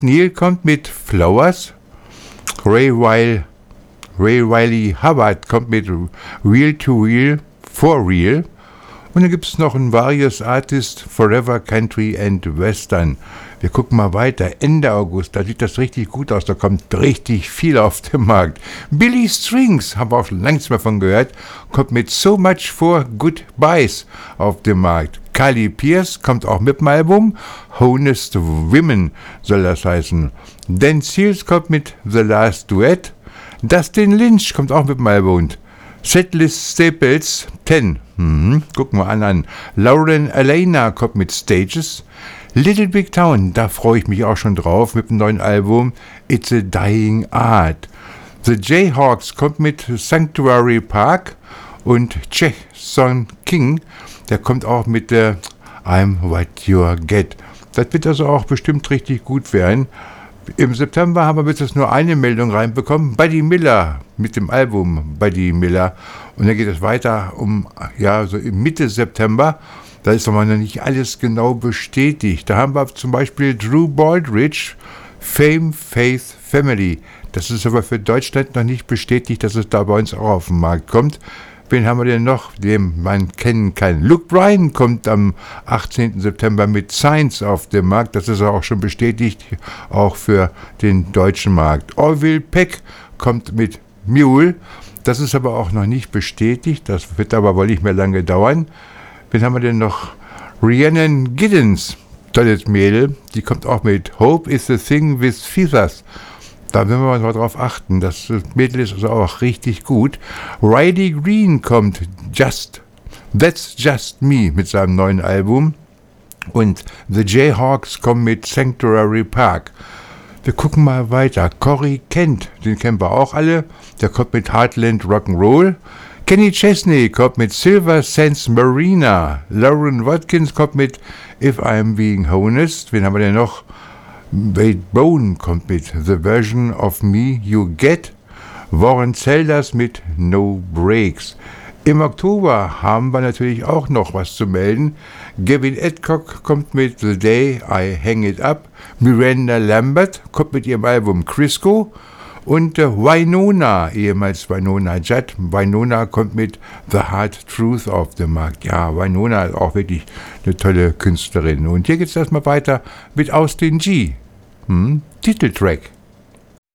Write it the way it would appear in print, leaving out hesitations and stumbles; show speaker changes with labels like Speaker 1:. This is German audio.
Speaker 1: Neal kommt mit Flowers. Ray Riley Hubbard kommt mit Real to Real, For Real. Und dann gibt es noch einen Various Artist, Forever Country and Western. Wir gucken mal weiter. Ende August, da sieht das richtig gut aus. Da kommt richtig viel auf den Markt. Billy Strings, haben wir auch schon längst mal von gehört, kommt mit So Much for Goodbyes auf den Markt. Carly Pearce kommt auch mit dem Album. Honest Women soll das heißen. Dan Seals kommt mit The Last Duet. Dustin Lynch kommt auch mit dem Album. Setlist Staples 10. Gucken wir an. Lauren Alaina kommt mit Stages. Little Big Town, da freue ich mich auch schon drauf mit dem neuen Album It's a Dying Art. The Jayhawks kommt mit Sanctuary Park und Jason King, der kommt auch mit der I'm What You Get. Das wird also auch bestimmt richtig gut werden. Im September haben wir bis jetzt nur eine Meldung reinbekommen. Buddy Miller mit dem Album Buddy Miller. Und dann geht es weiter so Mitte September. Da ist aber noch nicht alles genau bestätigt. Da haben wir zum Beispiel Drew Baldridge, Fame, Faith, Family. Das ist aber für Deutschland noch nicht bestätigt, dass es da bei uns auch auf den Markt kommt. Wen haben wir denn noch, den man kennen kann? Luke Bryan kommt am 18. September mit Science auf den Markt. Das ist auch schon bestätigt, auch für den deutschen Markt. Orville Peck kommt mit Mule. Das ist aber auch noch nicht bestätigt. Das wird aber wohl nicht mehr lange dauern. Wen haben wir denn noch? Rhiannon Giddens, tolles Mädel. Die kommt auch mit Hope is the Thing with Feathers. Da müssen wir mal drauf achten. Das Mädel ist also auch richtig gut. Riley Green kommt That's Just Me mit seinem neuen Album. Und The Jayhawks kommen mit Sanctuary Park. Wir gucken mal weiter. Corey Kent, den kennen wir auch alle. Der kommt mit Heartland Rock'n'Roll. Kenny Chesney kommt mit Silver Sands Marina. Lauren Watkins kommt mit If I'm Being Honest. Wen haben wir denn noch? Wade Bone kommt mit The Version of Me You Get. Warren Zelders mit No Breaks. Im Oktober haben wir natürlich auch noch was zu melden. Gavin Adcock kommt mit The Day I Hang It Up. Miranda Lambert kommt mit ihrem Album Crisco. Und Wynonna, ehemals Wynonna Judd. Wynonna kommt mit The Hard Truth auf den Markt. Ja, Wynonna ist auch wirklich eine tolle Künstlerin. Und hier geht es erstmal weiter mit Austin G. Titeltrack.